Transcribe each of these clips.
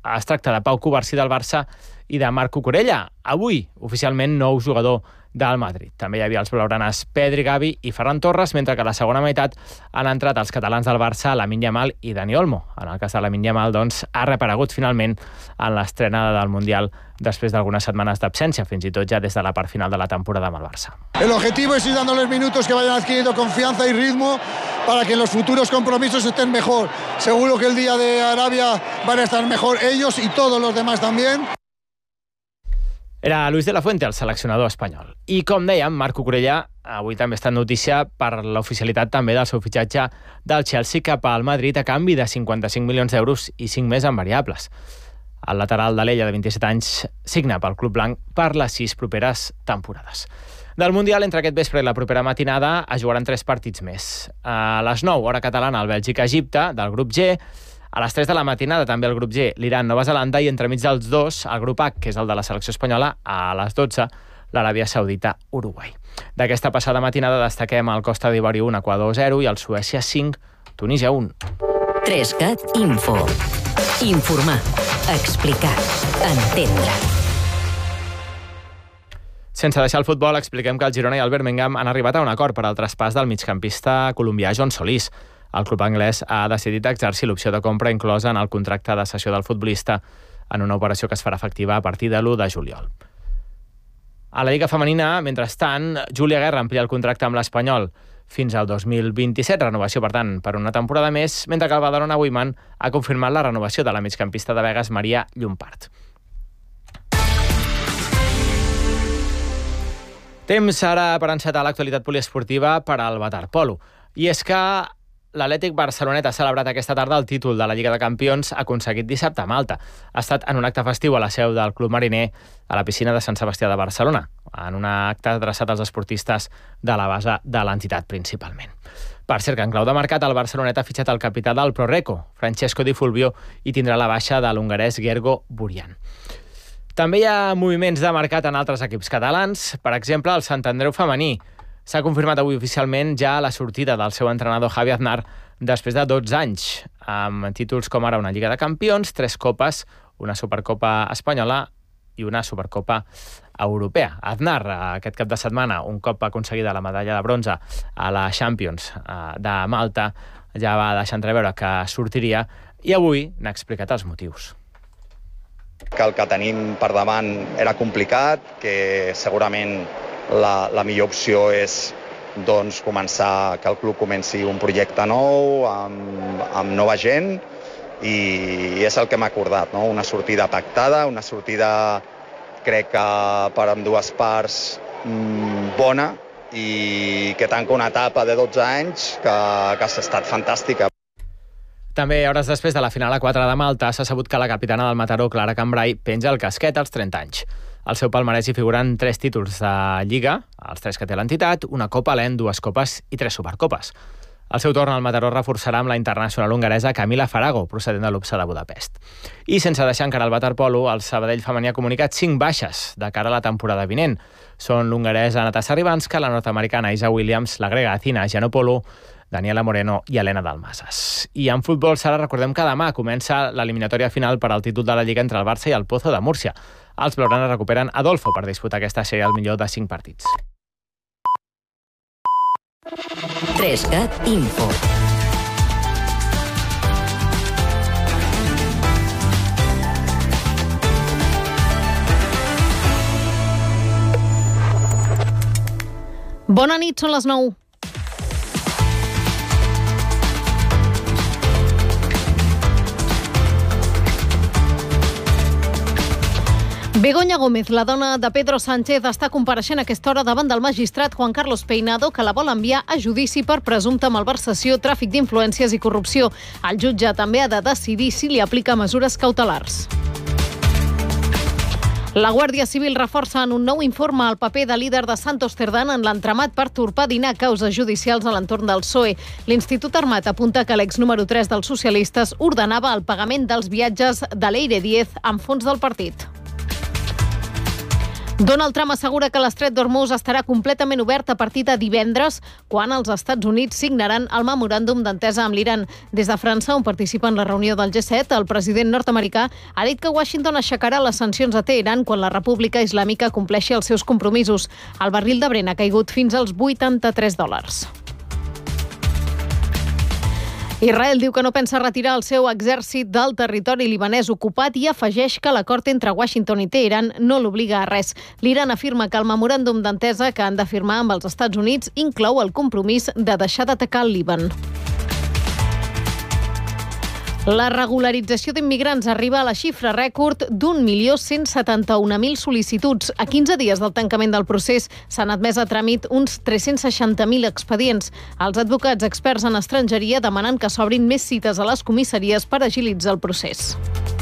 Es tracta de Pau Cubarsí del Barça i de Marc Cucurella, avui oficialment nou jugador del Madrid. També hi havia els blaugranes Pedri, Gavi i Ferran Torres, mentre que a la segona meitat han entrat els catalans del Barça, Lamine Yamal i Dani Olmo. En el cas de Lamine Yamal, doncs, ha reaparegut finalment en l'estrena del Mundial després d'algunes setmanes d'absència, fins i tot ja des de la part final de la temporada amb el Barça. El objetivo es ir dándoles minutos que vayan adquiriendo confianza y ritmo para que en los futuros compromisos estén mejor. Seguro que el día de Arabia van a estar mejor ellos y todos los demás también. Era Luis de la Fuente, el seleccionador espanyol. I, com dèiem, Marc Cucurella avui també està en notícia per l'oficialitat també del seu fitxatge del Chelsea cap al Madrid a canvi de 55 milions d'euros i 5 més en variables. El lateral de l'Ella, de 27 anys, signa pel club blanc per les 6 properes temporades. Del Mundial, entre aquest vespre i la propera matinada, es jugaran 3 partits més. A les 9, hora catalana, el Bèlgica-Egipte, del grup G. A les 3 de la matinada, també el grup G, l'Iran-Nova Zelanda, i entremig dels dos, el grup H, que és el de la selecció espanyola, a les 12, l'Aràbia Saudita-Uruguai. D'aquesta passada matinada destaquem el Costa d'Ivori 1, Equador 0 i el Suècia 5, Tunísia 1. 3CAT Info. Informar, explicar, entendre. Sense deixar el futbol, expliquem que el Girona i el Birmingham han arribat a un acord per al traspàs del migcampista colombià John Solís. El club anglès ha decidit exercir l'opció de compra inclosa en el contracte de cessió del futbolista en una operació que es farà efectiva a partir de l'1 de juliol. A la Lliga Femenina, mentrestant, Júlia Guerra amplia el contracte amb l'Espanyol fins al 2027, renovació, per tant, per una temporada més, mentre que el Badalona Women ha confirmat la renovació de la migcampista de Begues, Maria Llompart. Temps ara per encetar l'actualitat poliesportiva per al waterpolo. I és que l'Atlètic Barcelonet ha celebrat aquesta tarda el títol de la Lliga de Campions aconseguit dissabte a Malta. Ha estat en un acte festiu a la seu del Club Mariner a la piscina de Sant Sebastià de Barcelona, en un acte adreçat als esportistes de la base de l'entitat principalment. Per cert, que en clau de mercat, el Barcelonet ha fitxat el capità del Proreco, Francesco Di Fulvio, i tindrà la baixa de l'hongarès Gergo Burian. També hi ha moviments de mercat en altres equips catalans, per exemple, el Sant Andreu femení. S'ha confirmat avui oficialment ja la sortida del seu entrenador Javi Aznar després de 12 anys, amb títols com ara una Lliga de Campions, 3 copes, una Supercopa espanyola i una Supercopa europea. Aznar, aquest cap de setmana, un cop aconseguida la medalla de bronze a la Champions de Malta, ja va deixar entreveure que sortiria i avui n'ha explicat els motius. Que el que tenim per davant era complicat, que segurament la millor opció és doncs, començar, que el club comenci un projecte nou, amb nova gent, i és el que hem acordat, no? Una sortida pactada, una sortida, crec que per ambdues parts, bona, i que tanca una etapa de 12 anys que ha estat fantàstica. També, hores després de la final a 4 de Malta, s'ha sabut que la capitana del Mataró, Clara Cambrai, penja el casquet als 30 anys. Al seu palmarès hi figuren 3 títols de Lliga, els 3 que té l'entitat, una Copa Len, 2 copes i 3 Supercopes. Al seu torn, el Mataró reforçarà amb la internacional hongaresa Camila Farago, procedent de l'UPSA de Budapest. I sense deixar encara el waterpolo, el Sabadell femení ha comunicat 5 baixes de cara a la temporada vinent. Són l'hongaresa Natasha Ribanska, la nord-americana Isa Williams, la grega Athina Giannopoulou, Daniela Moreno i Helena Dalmasas. I en futbol, Sara, recordem que demà comença l'eliminatòria final per al títol de la Lliga entre el Barça i el Pozo de Múrcia. Els blaugranes recuperen Adolfo per disputar aquesta sèrie al millor de 5 partits. 3CAT Info. Bona nit, són les 9. Begoña Gómez, la dona de Pedro Sánchez, està compareixent a aquesta hora davant del magistrat Juan Carlos Peinado, que la vol enviar a judici per presumpta malversació, tràfic d'influències i corrupció. El jutge també ha de decidir si li aplica mesures cautelars. La Guàrdia Civil reforça en un nou informe el paper de líder de Santos Cerdán en l'entramat per torpedinar causes judicials a l'entorn del PSOE. L'Institut Armat apunta que l'ex número 3 dels socialistes ordenava el pagament dels viatges de Leire Díez amb fons del partit. Donald Trump assegura que l'estret d'Hormuz estarà completament obert a partir de divendres, quan els Estats Units signaran el memoràndum d'entesa amb l'Iran. Des de França, on participa en la reunió del G7, el president nord-americà ha dit que Washington aixecarà les sancions a Teheran quan la República Islàmica compleixi els seus compromisos. El barril de Brent ha caigut fins als $83. Israel diu que no pensa retirar el seu exèrcit del territori libanès ocupat i afegeix que l'acord entre Washington i Teheran no l'obliga a res. L'Iran afirma que el memoràndum d'entesa que han de firmar amb els Estats Units inclou el compromís de deixar d'atacar el Líban. La regularització d'immigrants arriba a la xifra rècord d'1.171.000 sol·licituds. A 15 dies del tancament del procés s'han admès a tràmit uns 360.000 expedients. Els advocats experts en estrangeria demanen que s'obrin més cites a les comissaries per agilitzar el procés.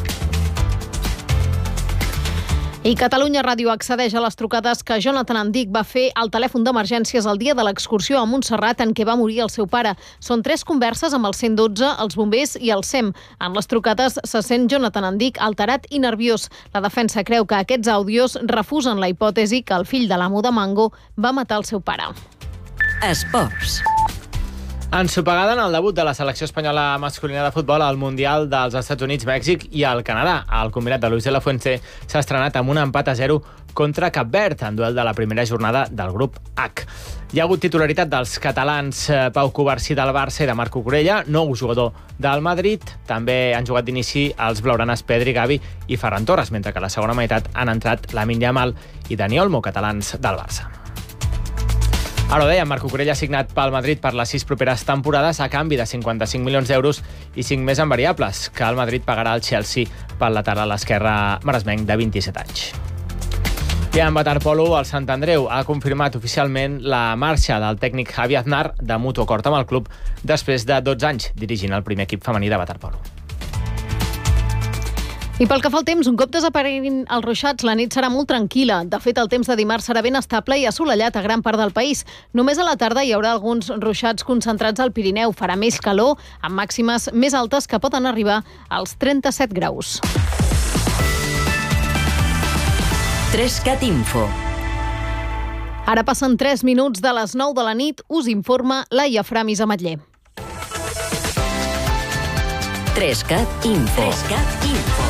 I Catalunya Ràdio accedeix a les trucades que Jonathan Andic va fer al telèfon d'emergències el dia de l'excursió a Montserrat en què va morir el seu pare. Són 3 converses amb el 112, els bombers i el SEM. En les trucades se sent Jonathan Andic alterat i nerviós. La defensa creu que aquests àudios refusen la hipòtesi que el fill de l'amo de Mango va matar el seu pare. Esports. Ensopegada en el debut de la selecció espanyola masculina de futbol al Mundial dels Estats Units, Mèxic i el Canadà. El combinat de Luis de la Fuente s'ha estrenat amb un empat a 0 contra Cap Verd, en duel de la primera jornada del grup H. Hi ha hagut titularitat dels catalans Pau Covarsí del Barça i de Marc Cucurella, nou jugador del Madrid. També han jugat d'inici els blaugranes Pedri, Gavi i Ferran Torres, mentre que a la segona meitat han entrat Lamine Yamal i Dani Olmo, catalans del Barça. Ara ho dèiem, Marc Cucurella ha signat pel Madrid per les 6 properes temporades a canvi de 55 milions d'euros i 5 més en variables, que el Madrid pagarà al Chelsea pel lateral a l'esquerra maresmenc de 27 anys. I en waterpolo, el Sant Andreu ha confirmat oficialment la marxa del tècnic Javi Aznar de mutu acord amb el club després de 12 anys dirigint el primer equip femení de waterpolo. I pel que fa al temps, un cop desapareguin els ruixats, la nit serà molt tranquil·la. De fet, el temps de dimarts serà ben estable i assolellat a gran part del país. Només a la tarda hi haurà alguns ruixats concentrats al Pirineu. Farà més calor, amb màximes més altes que poden arribar als 37 graus. 3CAT Info. Ara passen 3 minuts de les 9 de la nit. Us informa Laia Framis Ametller. 3CAT Info. 3CAT Info.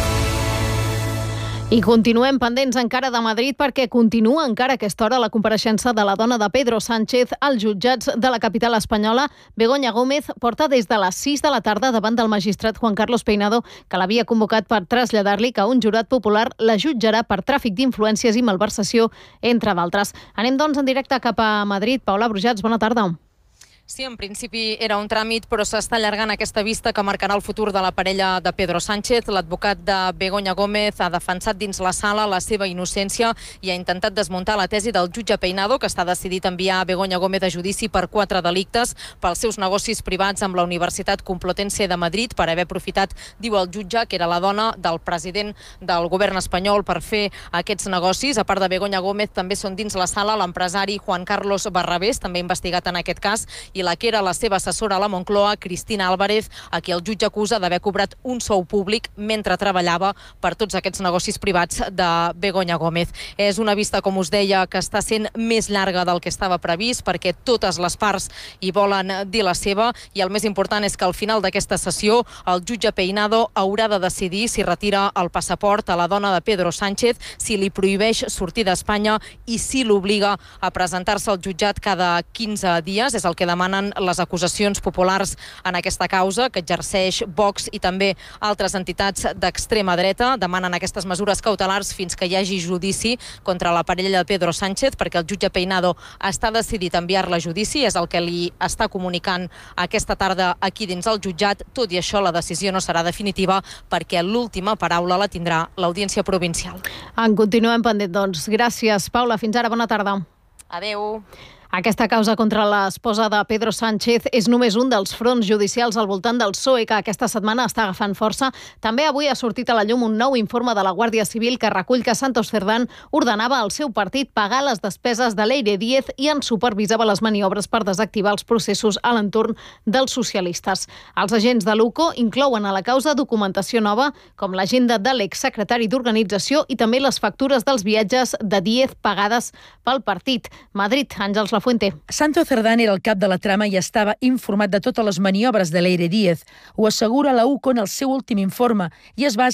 I continuem pendents encara de Madrid perquè continua encara a aquesta hora la compareixença de la dona de Pedro Sánchez als jutjats de la capital espanyola. Begoña Gómez porta des de les 6 de la tarda davant del magistrat Juan Carlos Peinado, que l'havia convocat per traslladar-li que un jurat popular la jutjarà per tràfic d'influències i malversació, entre d'altres. Anem, doncs, en directe cap a Madrid. Paula Brujats, bona tarda. Sí, en principi era un tràmit, però s'està allargant aquesta vista que marcarà el futur de la parella de Pedro Sánchez. L'advocat de Begoña Gómez ha defensat dins la sala la seva innocència i ha intentat desmuntar la tesi del jutge Peinado, que està decidit a enviar Begoña Gómez a judici per 4 delictes pels seus negocis privats amb la Universitat Complutense de Madrid per haver aprofitat, diu el jutge, que era la dona del president del govern espanyol per fer aquests negocis. A part de Begoña Gómez, també són dins la sala l'empresari Juan Carlos Barrabés, també investigat en aquest cas, i la que era la seva assessora a la Moncloa, Cristina Álvarez, a qui el jutge acusa d'haver cobrat un sou públic mentre treballava per tots aquests negocis privats de Begoña Gómez. És una vista, com us deia, que està sent més llarga del que estava previst, perquè totes les parts hi volen dir la seva, i el més important és que al final d'aquesta sessió el jutge Peinado haurà de decidir si retira el passaport a la dona de Pedro Sánchez, si li prohibeix sortir d'Espanya i si l'obliga a presentar-se al jutjat cada 15 dies. És el que demanen les acusacions populars en aquesta causa, que exerceix Vox i també altres entitats d'extrema dreta. Demanen aquestes mesures cautelars fins que hi hagi judici contra la parella de Pedro Sánchez, perquè el jutge Peinado està decidit a enviar-la a judici, és el que li està comunicant aquesta tarda aquí dins el jutjat. Tot i això, la decisió no serà definitiva perquè l'última paraula la tindrà l'Audiència Provincial. En continuem pendent, doncs. Gràcies, Paula. Fins ara, bona tarda. Adeu. Aquesta causa contra l'esposa de Pedro Sánchez és només un dels fronts judicials al voltant del PSOE que aquesta setmana està agafant força. També avui ha sortit a la llum un nou informe de la Guàrdia Civil que recull que Santos Cerdán ordenava al seu partit pagar les despeses de Leire Díez i en supervisava les maniobres per desactivar els processos a l'entorn dels socialistes. Els agents de l'UCO inclouen a la causa documentació nova, com l'agenda de l'exsecretari d'organització i també les factures dels viatges de Díez pagades pel partit. Madrid, Àngels Lafuente. Santos Cerdán era el cap de la trama i estava informat de totes les maniobres de Leire Díez. Ho assegura la UCO en el seu últim informe i es basa